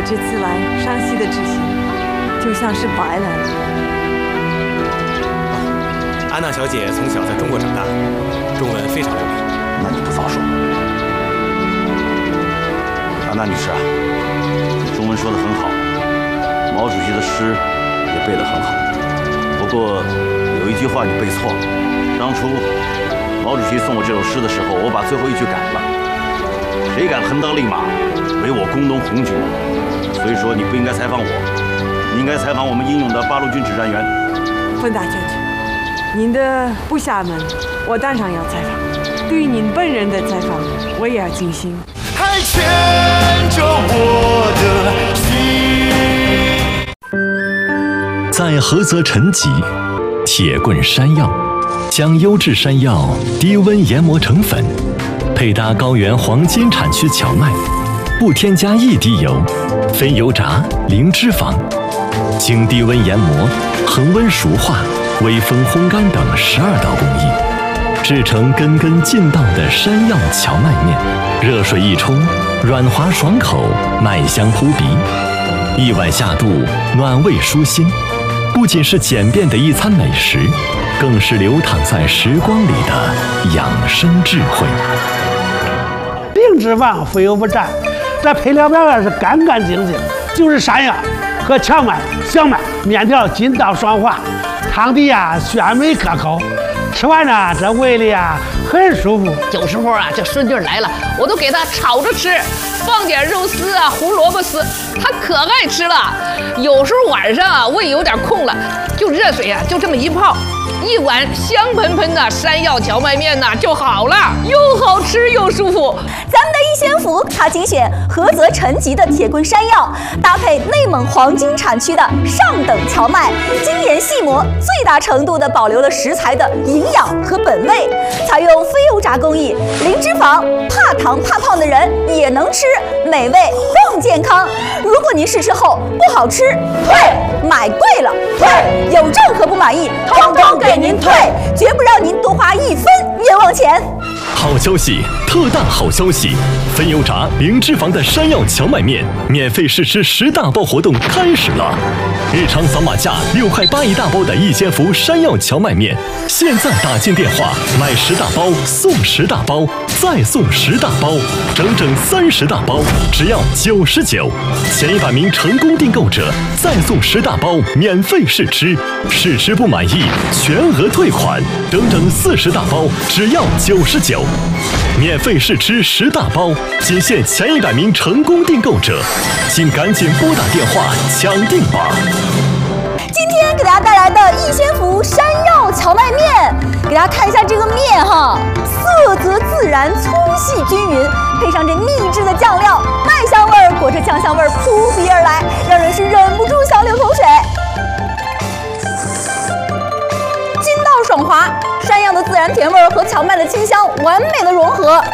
这次来山西的之行，就像是白来了。 安娜小姐从小在中国长大，中文非常流利。 那你不早说。安娜女士啊，中文说得很好，毛主席的诗也背得很好。不过有一句话你背错了。当初毛主席送我这首诗的时候，我把最后一句改了。谁敢横刀立马为我攻东红军？所以说你不应该采访我，你应该采访我们英勇的八路军指战员。 芬达将军，您的部下们，我当然要采访。对于您本人的采访，我也要尽心。 还牵着我的心。 在菏泽陈集，铁棍山药将优质山药低温研磨成粉，配搭高原黄金产区荞麦，不添加一滴油，非油炸，零脂肪，经低温研磨、恒温熟化、微风烘干等12道工艺，制成根根劲道的山药荞麦面。热水一冲，软滑爽口，麦香扑鼻，一碗下肚，暖胃舒心。不仅是简便的一餐美食，更是流淌在时光里的养生智慧。 零脂肪，非油不蘸，这配料表是干干净净，就是山药和荞麦、小麦，面条筋道爽滑，汤底鲜美可口，吃完这胃里很舒服。 有时候这顺劲来了，我都给他炒着吃，放点肉丝胡萝卜丝，他可爱吃了。有时候晚上胃有点空了，就热水就这么一泡，一碗香喷喷的山药荞麦面就好了，又好吃又舒服。 咱们的一仙福，它精选菏泽陈集的铁棍山药，搭配内蒙黄金产区的上等荞麦，精研细磨，最大程度地保留了食材的营养和本味。采用非油炸工艺，零脂肪，怕糖怕胖的人也能吃，美味更健康。如果您试吃后不好吃，退；买贵了退；有任何不满意，通通给您退，绝不让您多花1分冤枉钱。 好消息，特大好消息！非油炸、零脂肪的山药荞麦面免费试吃10大包活动开始了！日常扫码价6块8一大包的一仙福山药荞麦面，现在打进电话买10大包送10大包，再送10大包，整整30大包，只要99。前100名成功订购者再送10大包免费试吃，试吃不满意全额退款，整整40大包，只要99。免费试吃10大包，仅限前100名成功订购者，请赶紧拨打电话抢订吧！ 今天给大家带来的一仙福山药荞麦面，给大家看一下这个面色泽自然，粗细均匀，配上这秘制的酱料，麦香味裹着酱香味扑鼻而来，让人是忍不住想流口水。筋道爽滑，山药的自然甜味和荞麦的清香完美的融合，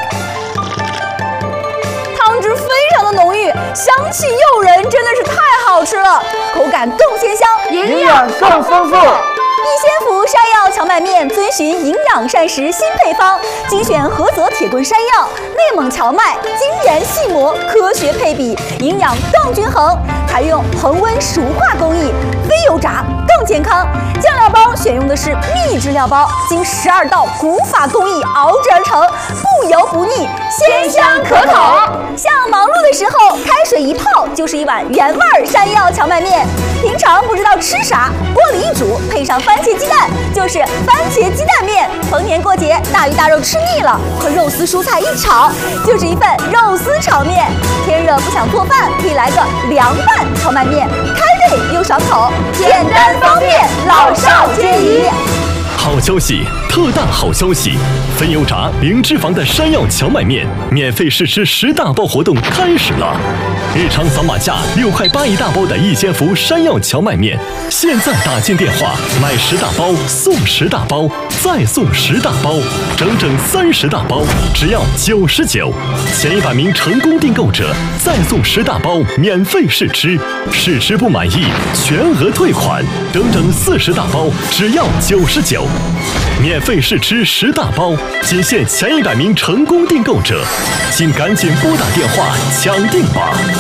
汤汁非常的浓郁，香气诱人，真的是太好吃了，口感更鲜香， 营养更丰富。 一仙福山药荞麦面遵循营养膳食新配方，精选菏泽铁棍山药、内蒙荞麦，精研细磨，科学配比，营养更均衡。采用恒温熟化工艺，非油炸更健康。酱料包选用的是秘制料包，经12道古法工艺熬制而成，不油不腻，鲜香可口。像忙碌的时候，开水一泡就是一碗原味山药荞麦面。平常不知道吃啥，锅里一煮，配上番茄鸡蛋，就是番茄鸡蛋面。逢年过节，大鱼大肉吃腻了，和肉丝蔬菜一炒，就是一份肉丝炒面。天热不想做饭，可以来个凉拌荞麦面，开胃又爽口，简单方便，老少皆宜。 好消息，特大好消息！非油炸、零脂肪的山药荞麦面免费试吃10大包活动开始了！日常扫码价6块8一大包的一仙福山药荞麦面，现在打进电话买10大包送10大包，再送10大包，整整30大包，只要99。前100名成功订购者再送10大包免费试吃，试吃不满意全额退款，整整40大包，只要99。免费试吃10大包，仅限前100名成功订购者，请赶紧拨打电话抢订吧！